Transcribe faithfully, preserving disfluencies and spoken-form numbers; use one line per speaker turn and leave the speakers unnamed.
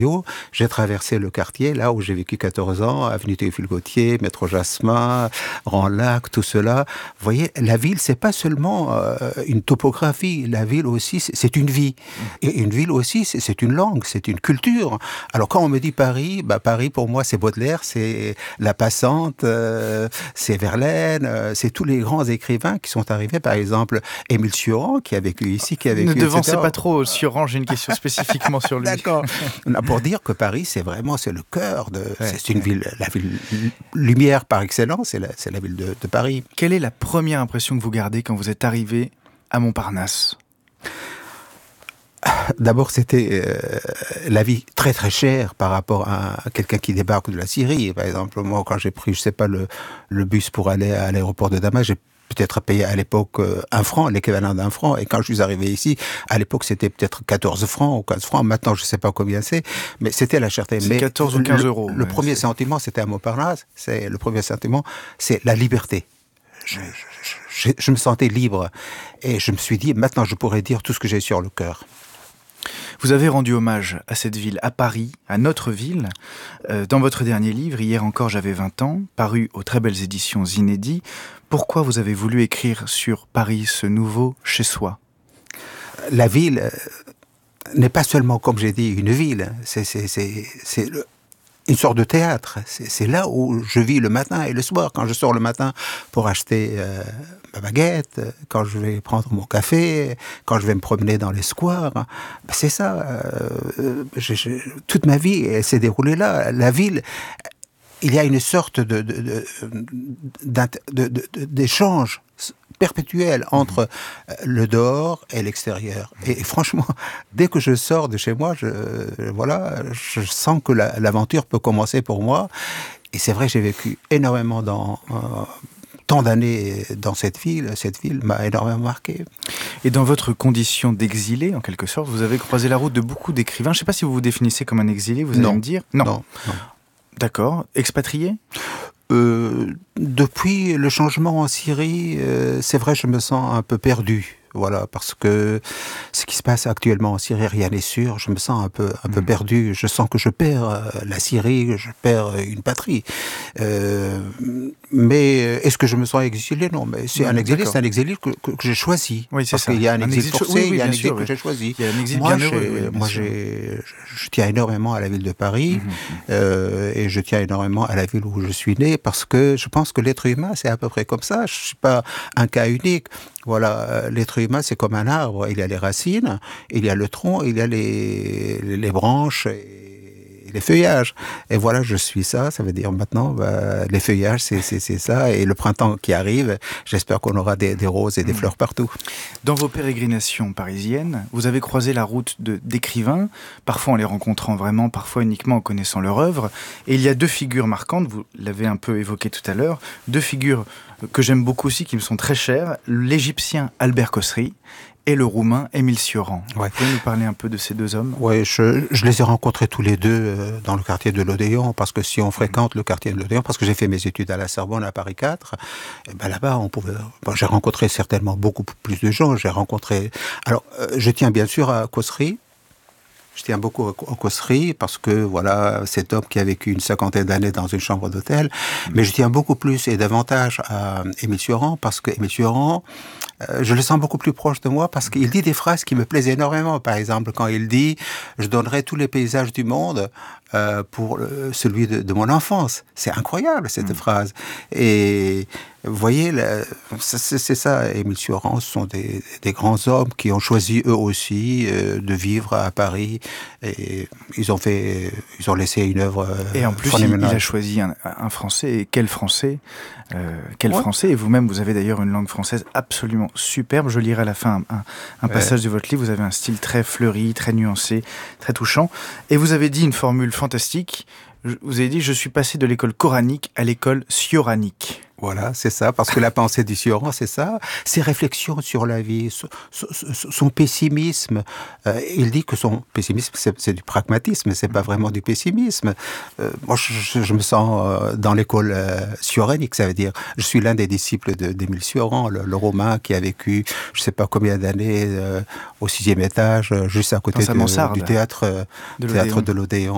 J'ai traversé le quartier, là où j'ai vécu quatorze ans, avenue Théophile-Gautier, métro Jasmin, Grand-Lac, tout cela. Vous voyez, la ville, c'est pas seulement euh, une topographie. La ville aussi, c'est, c'est une vie. Et une ville aussi, c'est, c'est une langue, c'est une culture. Alors quand on me dit Paris, bah Paris pour moi c'est Baudelaire, c'est La Passante, euh, c'est Verlaine, euh, c'est tous les grands écrivains qui sont arrivés. Par exemple, Émile Cioran qui a vécu ici, qui a vécu.
Ne devancez
et cetera
pas trop Cioran, j'ai une question spécifiquement sur lui.
D'accord. Pour dire que Paris, c'est vraiment c'est le cœur de.
Ouais,
c'est une
ouais.
ville, la ville lumière par excellence, c'est la, c'est la ville de, de Paris.
Quelle est la première impression que vous gardez quand vous êtes arrivé à Montparnasse ?
D'abord, c'était euh, la vie très très chère par rapport à quelqu'un qui débarque de la Syrie. Par exemple, moi, quand j'ai pris, je sais pas, le, le bus pour aller à l'aéroport de Damas, j'ai peut-être payé à l'époque euh, un franc, l'équivalent d'un franc. Et quand je suis arrivé ici, à l'époque, c'était peut-être quatorze francs ou quinze francs. Maintenant, je sais pas combien c'est, mais c'était la cherté.
C'est
mais
quatorze ou quinze
le,
euros.
Le
ouais,
premier
c'est...
sentiment, c'était à Montparnasse. C'est, le premier sentiment, c'est la liberté. Je, je, je, je me sentais libre. Et je me suis dit, maintenant, je pourrais dire tout ce que j'ai sur le cœur.
Vous avez rendu hommage à cette ville, à Paris, à notre ville, euh, dans votre dernier livre, Hier encore j'avais vingt ans, paru aux très belles éditions Inédit. Pourquoi vous avez voulu écrire sur Paris, ce nouveau chez-soi ?
La ville euh, n'est pas seulement, comme j'ai dit, une ville. C'est, c'est, c'est, c'est le, une sorte de théâtre. C'est, c'est là où je vis le matin et le soir. Quand je sors le matin pour acheter euh, ma baguette, quand je vais prendre mon café, quand je vais me promener dans les squares, ben c'est ça. Euh, je, je, toute ma vie, elle s'est déroulée là. La ville... Il y a une sorte de, de, de, de, de, de, d'échange perpétuel entre le dehors et l'extérieur. Et, et franchement, dès que je sors de chez moi, je, voilà, je sens que la, l'aventure peut commencer pour moi. Et c'est vrai, j'ai vécu énormément dans... Euh, tant d'années dans cette ville, cette ville m'a énormément marqué.
Et dans votre condition d'exilé, en quelque sorte, vous avez croisé la route de beaucoup d'écrivains. Je ne sais pas si vous vous définissez comme un exilé, vous allez
non.
me dire. Non.
non, non.
D'accord. Expatrié ?
euh, Depuis le changement en Syrie, euh, c'est vrai, je me sens un peu perdu. Voilà, parce que ce qui se passe actuellement en Syrie, rien n'est sûr. Je me sens un peu, un mmh. peu perdu. Je sens que je perds euh, la Syrie, je perds une patrie. Euh, mais est-ce que je me sens exilé ? Non, mais c'est oui, un exilé, d'accord. C'est un exilé que, que, que j'ai choisi.
Oui, c'est
parce
ça.
qu'il y a un, un exil
exil
forcé,
oui, oui,
il y a un exil
sûr,
que
oui.
j'ai choisi.
Il y a un exil
moi,
bien
j'ai,
heureux. Oui,
moi, j'ai, je, je tiens énormément à la ville de Paris mmh. euh, et je tiens énormément à la ville où je suis né parce que je pense que l'être humain, c'est à peu près comme ça. Je suis pas un cas unique. Voilà, l'être humain, c'est comme un arbre. Il y a les racines, il y a le tronc, il y a les, les branches et les feuillages. Et voilà, je suis ça. Ça veut dire maintenant, bah, les feuillages, c'est, c'est, c'est ça. Et le printemps qui arrive, j'espère qu'on aura des, des roses et des mmh. fleurs partout.
Dans vos pérégrinations parisiennes, vous avez croisé la route de, d'écrivains, parfois en les rencontrant vraiment, parfois uniquement en connaissant leur œuvre. Et il y a deux figures marquantes, vous l'avez un peu évoqué tout à l'heure, deux figures que j'aime beaucoup aussi, qui me sont très chères, l'Égyptien Albert Khosri et le Roumain Émile Cioran. Ouais. Vous pouvez nous parler un peu de ces deux hommes ?
Oui, je, je les ai rencontrés tous les deux euh, dans le quartier de l'Odéon, parce que si on fréquente mmh. le quartier de l'Odéon, parce que j'ai fait mes études à la Sorbonne, à Paris quatre, et ben là-bas, on pouvait... Bon, j'ai rencontré certainement beaucoup plus de gens. J'ai rencontré... Alors, euh, je tiens bien sûr à Khosri. Je tiens beaucoup au Khosri parce que, voilà, cet homme qui a vécu une cinquantaine d'années dans une chambre d'hôtel. Mmh. Mais je tiens beaucoup plus et davantage à Émile Cioran parce que Émile Cioran, euh, je le sens beaucoup plus proche de moi parce qu'il dit des phrases qui me plaisent énormément. Par exemple, quand il dit « Je donnerai tous les paysages du monde euh, pour euh, celui de, de mon enfance ». C'est incroyable, cette mmh. phrase. Et... Vous voyez, c'est, c'est ça, Émile Cioran, ce sont des, des grands hommes qui ont choisi eux aussi euh, de vivre à Paris et ils ont fait, ils ont laissé une œuvre euh,
et en plus, il, il a choisi un, un Français, et quel Français, euh, quel ouais. Français, et vous-même, vous avez d'ailleurs une langue française absolument superbe. Je lirai à la fin un, un, un passage ouais. de votre livre, vous avez un style très fleuri, très nuancé, très touchant, et vous avez dit une formule fantastique, vous avez dit « Je suis passé de l'école coranique à l'école cioranique ».
Voilà, c'est ça, parce que la pensée du Cioran, c'est ça, ses réflexions sur la vie, son, son pessimisme. Euh, il dit que son pessimisme, c'est, c'est du pragmatisme, c'est pas vraiment du pessimisme. Euh, moi, je, je me sens euh, dans l'école euh, cioranique, ça veut dire, je suis l'un des disciples de, d'Émile Cioran, le, le Romain qui a vécu, je sais pas combien d'années, euh, au sixième étage, juste à côté de, du théâtre, de théâtre de l'Odéon.